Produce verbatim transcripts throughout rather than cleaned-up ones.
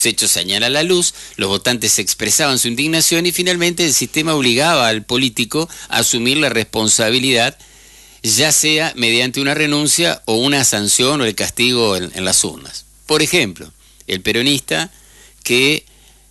hechos señalan a la luz, los votantes expresaban su indignación y finalmente el sistema obligaba al político a asumir la responsabilidad, ya sea mediante una renuncia o una sanción o el castigo en, en las urnas. Por ejemplo, el peronista que,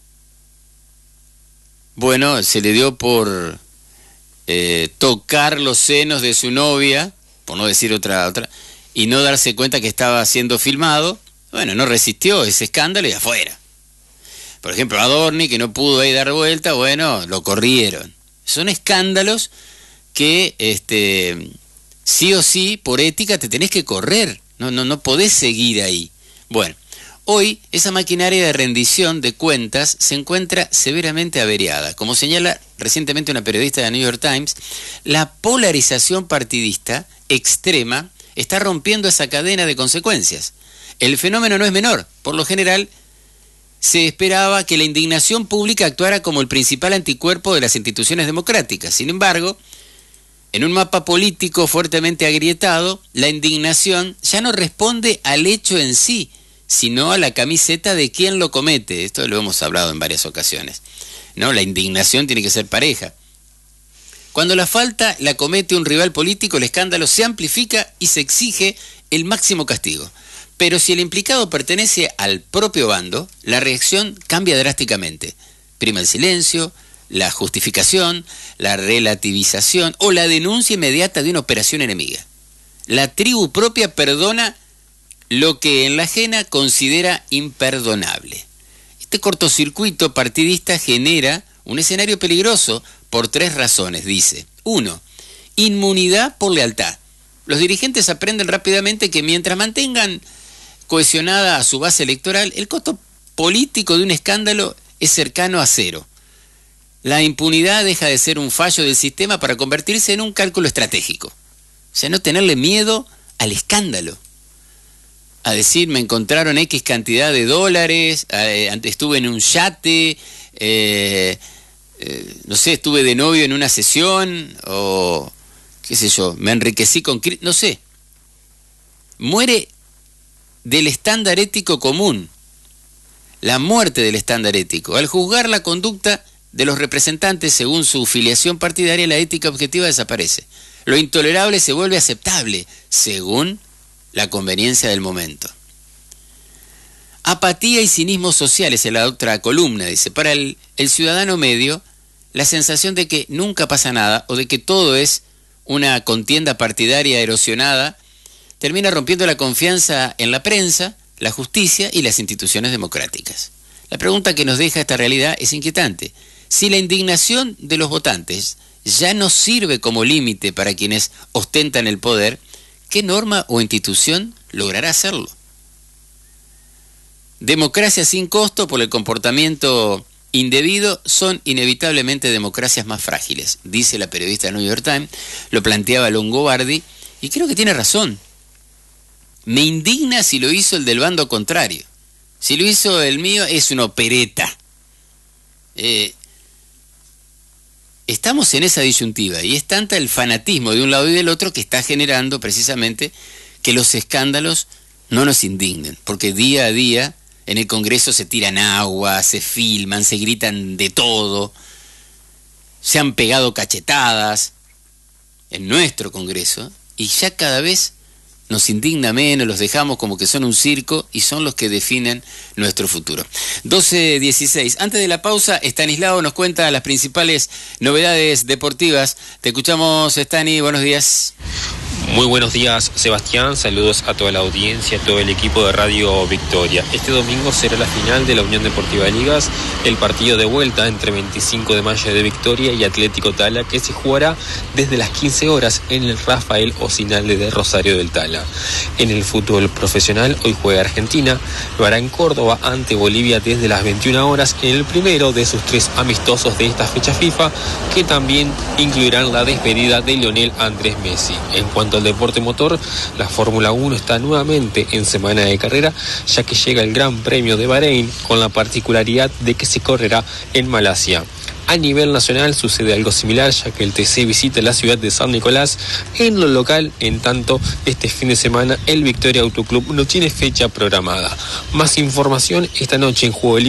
bueno, se le dio por eh, tocar los senos de su novia, por no decir otra, otra, y no darse cuenta que estaba siendo filmado, bueno, no resistió ese escándalo y afuera. Por ejemplo, Adorni, que no pudo ahí dar vuelta, bueno, lo corrieron. Son escándalos que, este, sí o sí, por ética, te tenés que correr. No, no, no podés seguir ahí. Bueno, hoy esa maquinaria de rendición de cuentas se encuentra severamente averiada. Como señala recientemente una periodista de New York Times, la polarización partidista extrema está rompiendo esa cadena de consecuencias. El fenómeno no es menor. Por lo general, se esperaba que la indignación pública actuara como el principal anticuerpo de las instituciones democráticas. Sin embargo, en un mapa político fuertemente agrietado, la indignación ya no responde al hecho en sí, sino a la camiseta de quien lo comete. Esto lo hemos hablado en varias ocasiones, ¿no? La indignación tiene que ser pareja. Cuando la falta la comete un rival político, el escándalo se amplifica y se exige el máximo castigo. Pero si el implicado pertenece al propio bando, la reacción cambia drásticamente. Prima el silencio, la justificación, la relativización o la denuncia inmediata de una operación enemiga. La tribu propia perdona lo que en la ajena considera imperdonable. Este cortocircuito partidista genera un escenario peligroso por tres razones, dice. Uno, inmunidad por lealtad. Los dirigentes aprenden rápidamente que mientras mantengan cohesionada a su base electoral, el costo político de un escándalo es cercano a cero. La impunidad deja de ser un fallo del sistema para convertirse en un cálculo estratégico. O sea, no tenerle miedo al escándalo. A decir, me encontraron X cantidad de dólares, eh, estuve en un yate, eh, eh, no sé, estuve de novio en una sesión, o qué sé yo, me enriquecí con... no sé. Muere del estándar ético común, la muerte del estándar ético. Al juzgar la conducta de los representantes según su filiación partidaria, la ética objetiva desaparece. Lo intolerable se vuelve aceptable según la conveniencia del momento. Apatía y cinismo sociales en la otra columna, dice. Para el, el ciudadano medio, la sensación de que nunca pasa nada o de que todo es una contienda partidaria erosionada termina rompiendo la confianza en la prensa, la justicia y las instituciones democráticas. La pregunta que nos deja esta realidad es inquietante. Si la indignación de los votantes ya no sirve como límite para quienes ostentan el poder, ¿qué norma o institución logrará hacerlo? Democracias sin costo por el comportamiento indebido son inevitablemente democracias más frágiles, dice la periodista de New York Times, lo planteaba Longobardi, y creo que tiene razón. Me indigna si lo hizo el del bando contrario. Si lo hizo el mío, es una opereta. Eh, estamos en esa disyuntiva y es tanta el fanatismo de un lado y del otro que está generando precisamente que los escándalos no nos indignen, porque día a día en el Congreso se tiran agua, se filman, se gritan de todo, se han pegado cachetadas en nuestro Congreso y ya cada vez nos indigna menos, los dejamos como que son un circo y son los que definen nuestro futuro. doce dieciséis. Antes de la pausa, Estanislao nos cuenta las principales novedades deportivas. Te escuchamos, Stani, buenos días. Muy buenos días, Sebastián. Saludos a toda la audiencia, a todo el equipo de Radio Victoria. Este domingo será la final de la Unión Deportiva de Ligas, el partido de vuelta entre veinticinco de mayo de Victoria y Atlético Tala, que se jugará desde las quince horas en el Rafael Osinalde de Rosario del Tala. En el fútbol profesional, hoy juega Argentina, lo hará en Córdoba ante Bolivia desde las veintiuna horas en el primero de sus tres amistosos de esta fecha FIFA, que también incluirán la despedida de Lionel Andrés Messi. En cuanto al deporte motor, la Fórmula uno está nuevamente en semana de carrera, ya que llega el Gran Premio de Bahrein con la particularidad de que se correrá en Malasia. A nivel nacional sucede algo similar, ya que el T C visita la ciudad de San Nicolás en lo local. En tanto, este fin de semana el Victoria Auto Club no tiene fecha programada. Más información esta noche en Juego